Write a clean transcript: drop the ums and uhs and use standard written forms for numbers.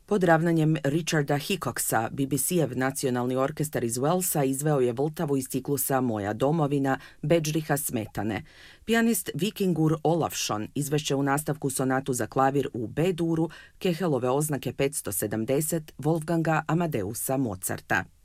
Pod ravnanjem Richarda Hickoxa, BBC-ev nacionalni orkestar iz Walesa izveo je Vltavu iz ciklusa Moja domovina Bedžriha Smetane. Pijanist Vikingur Olafsson izvešće u nastavku sonatu za klavir u B-duru Kehelove oznake 570 Wolfganga Amadeusa Mozarta.